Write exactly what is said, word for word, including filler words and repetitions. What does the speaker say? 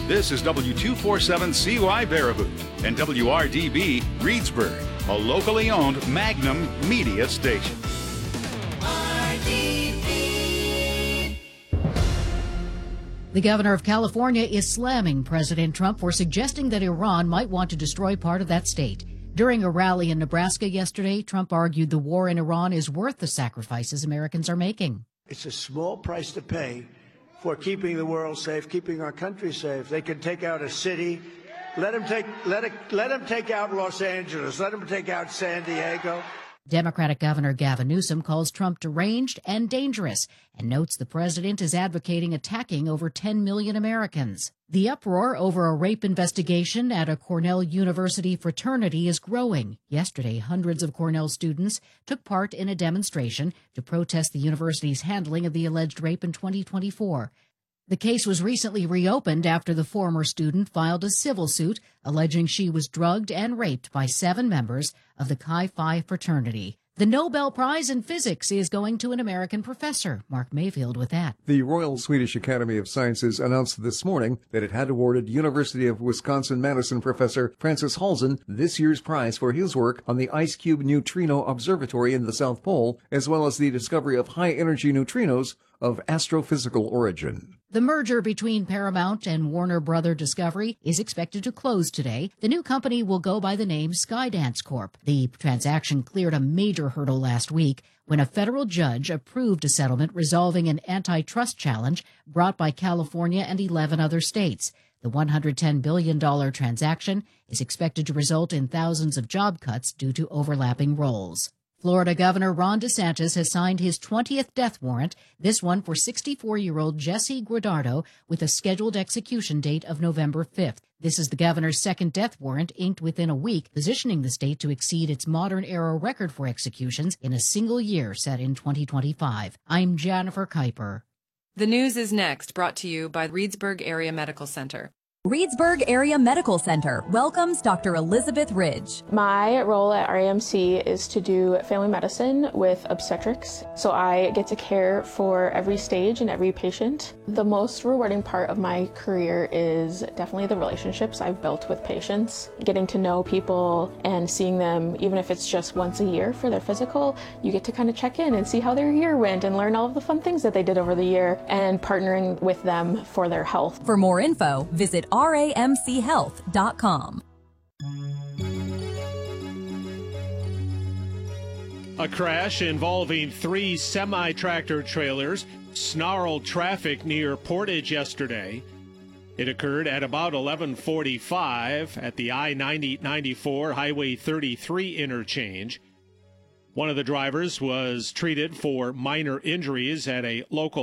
This is W two forty-seven C Y Baraboo and W R D B Reedsburg, a locally owned Magnum media station. The governor of California is slamming President Trump for suggesting that Iran might want to destroy part of that state. During a rally in Nebraska yesterday, Trump argued the war in Iran is worth the sacrifices Americans are making. It's a small price to pay for keeping the world safe, keeping our country safe. They can take out a city. Let them take, let it, let them take out Los Angeles. Let them take out San Diego. Democratic Governor Gavin Newsom calls Trump deranged and dangerous and notes the president is advocating attacking over ten million Americans. The uproar over a rape investigation at a Cornell University fraternity is growing. Yesterday, hundreds of Cornell students took part in a demonstration to protest the university's handling of the alleged rape in twenty twenty-four. The case was recently reopened after the former student filed a civil suit alleging she was drugged and raped by seven members of the Chi Phi fraternity. The Nobel Prize in Physics is going to an American professor. Mark Mayfield with that. The Royal Swedish Academy of Sciences announced this morning that it had awarded University of Wisconsin-Madison professor Francis Halzen this year's prize for his work on the IceCube Neutrino Observatory in the South Pole, as well as the discovery of high-energy neutrinos of astrophysical origin. The merger between Paramount and Warner Brother Discovery is expected to close today. The new company will go by the name Skydance Corp. The transaction cleared a major hurdle last week when a federal judge approved a settlement resolving an antitrust challenge brought by California and eleven other states. The one hundred ten billion dollars transaction is expected to result in thousands of job cuts due to overlapping roles. Florida Governor Ron DeSantis has signed his twentieth death warrant, this one for sixty-four-year-old Jesse Guardado, with a scheduled execution date of November fifth. This is the governor's second death warrant inked within a week, positioning the state to exceed its modern-era record for executions in a single year set in twenty twenty-five. I'm Jennifer Kuiper. The news is next, brought to you by Reedsburg Area Medical Center. Reedsburg Area Medical Center welcomes Doctor Elizabeth Ridge. My role at R A M C is to do family medicine with obstetrics, so I get to care for every stage and every patient. The most rewarding part of my career is definitely the relationships I've built with patients. Getting to know people and seeing them, even if it's just once a year for their physical, you get to kind of check in and see how their year went and learn all of the fun things that they did over the year and partnering with them for their health. For more info, visit R A M C health dot com. A crash involving three semi-tractor trailers snarled traffic near Portage yesterday. It occurred at about eleven forty-five at the I ninety ninety-four Highway thirty-three interchange. One of the drivers was treated for minor injuries at a local